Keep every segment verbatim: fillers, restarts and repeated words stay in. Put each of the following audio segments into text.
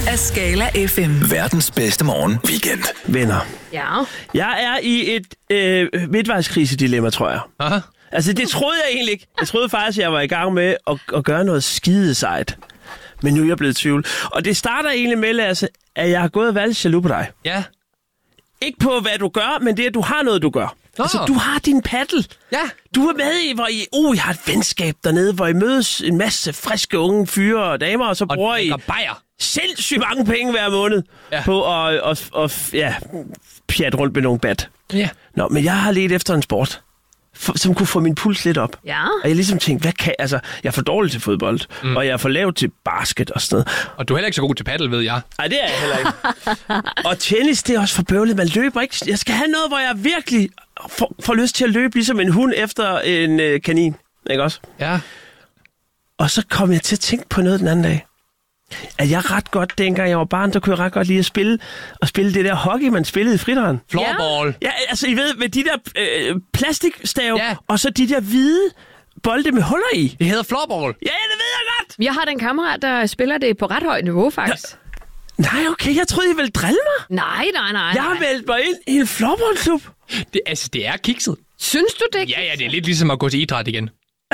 af Skala F M. Verdens bedste morgen weekend. Venner. Ja. Jeg er i et øh, midtvejskrisedilemma, tror jeg. Aha. Altså, det troede jeg egentlig ikke. Jeg troede faktisk, at jeg var i gang med at, at gøre noget skidesejt. Men nu er jeg blevet i tvivl. Og det starter egentlig med, Lasse, at jeg har gået og valgt jaloux på dig. Ja. Ikke på, hvad du gør, men det, at du har noget, du gør. Nå. Altså, du har din paddel. Ja. Du er med i, hvor I, oh, I har et venskab dernede, hvor I mødes en masse friske unge fyre og damer, og så Og bruger I og bajer. sindssygt mange penge hver måned Ja. på at og, og, ja, pjatte rundt med nogle bat. Ja. Nå, men jeg har let efter en sport, for, som kunne få min puls lidt op. Ja. Og jeg ligesom tænkte, hvad kan altså, jeg er for dårlig til fodbold, mm. og jeg er for lav til basket og sådan noget. Og du er heller ikke så god til paddle, ved jeg. Nej, det er jeg heller ikke. Og tennis, det er også for bøvlet. Man løber ikke. Jeg skal have noget, hvor jeg virkelig får, får lyst til at løbe, ligesom en hund efter en øh, kanin. Ikke også? Ja. Og så kom jeg til at tænke på noget den anden dag. At jeg ret godt, dengang jeg var barn, der kunne jeg ret godt lide at spille, og spille det der hockey, man spillede i fritiden. Floorball. Ja, altså, I ved, med de der øh, plastikstave, Ja. og så de der hvide bolde med huller i. Det hedder floorball. Ja, det ved jeg godt! Jeg har den kammerat, der spiller det på ret højt niveau, faktisk. Nej, okay, jeg troede, I ville drille mig. Nej, nej, nej. Jeg har nej. meldt mig ind i en floorballklub. Det, altså, det er kikset. Synes du det? Ja, ja, det er lidt ligesom at gå til idræt igen.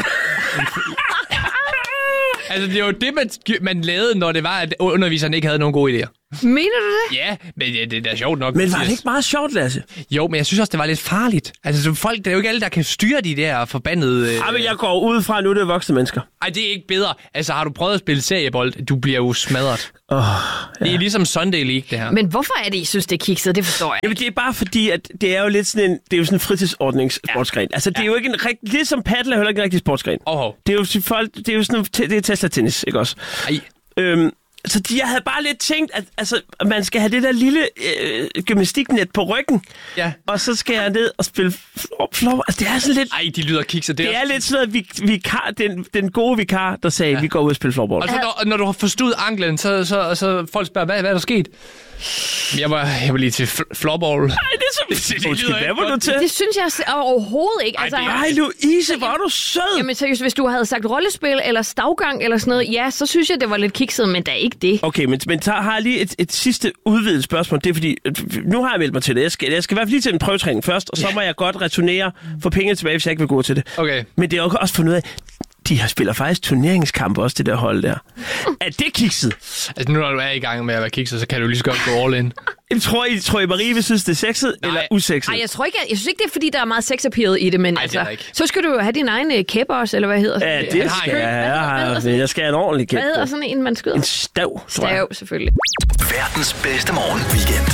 Altså, det var det, man, man lavede, når det var, at underviseren ikke havde nogen gode idéer. Mener du det? Ja, men ja, det er da sjovt nok. Men var det ikke meget sjovt, Lasse? Jo, men jeg synes også, det var lidt farligt. Altså, som folk, det er jo ikke alle, der kan styre de der forbandede... Ja, men jeg går ud fra, nu det er voksne mennesker. Ej, det er ikke bedre. Altså, har du prøvet at spille seriebold? Du bliver jo smadret. Oh, ja. Det er ligesom Sunday League, det her. Men hvorfor er det, I synes, det er kikset? Det forstår jeg. Jamen, det er bare fordi, at det er jo lidt sådan en, det er jo sådan en fritidsordningssportsgren. Altså, det er jo ikke en rigtig... Ligesom paddle er heller ikke en rigtig sportsgren. Åh, oh, Det er jo sådan folk... Det er jo sådan... Det er Tesla-tennis, ikke også? ej. Øhm, så de, jeg havde bare lidt tænkt, at altså, man skal have det der lille øh, gymnastiknet på ryggen, Ja. og så skal jeg ned og spille floorball. Altså, det er sådan lidt... Ej, de lyder kikset. Det er lidt sådan noget, vi, vikar, den, den gode vikar, der sagde, ja. vi går ud og spiller floorball. Og så når, når du har forstået anklen, så, så, så folk spørger, hvad, hvad er der sket? Jeg var, jeg var lige til fl- floorball. Nej, det er så... det Undskyld, lyder hvad ikke var du godt. til? Det synes jeg s- overhovedet ikke. Altså, det er- Ej, Louise, hvor er du sød! Jamen seriøst, hvis du havde sagt rollespil eller stavgang eller sådan noget, ja, så synes jeg, det var lidt kikset, men da ikke det. Okay, men, men så har jeg lige et, et sidste udvidet spørgsmål. Det er fordi, nu har jeg meldt mig til det. Jeg skal, jeg skal i hvert fald lige til en prøvetræning først, og så må jeg godt returnere for penge tilbage, hvis jeg ikke vil gå til det. Okay. Men det er jo også fundet ud af, de har spiller faktisk turneringskampe også, det der hold der. Er det kikset? Altså, nu når du er i gang med at være kikset, så kan du lige så godt gå all in. Tror I, tror I Marie vil synes, det er sexet Nej. eller usexet? Ej, jeg tror ikke, jeg, jeg synes ikke, det er, fordi der er meget sexappeal i det, men Ej, det er altså, der ikke. så skal du jo have din egen uh, kæppe også, eller hvad hedder Ja, det? det Han har skal en- jeg. Hvad Jeg, hedder har, sådan- jeg skal have en ordentlig Hvad kæft. hedder sådan en, man skyder? En stav, tror jeg. Stav, selvfølgelig. Verdens bedste morgen weekend.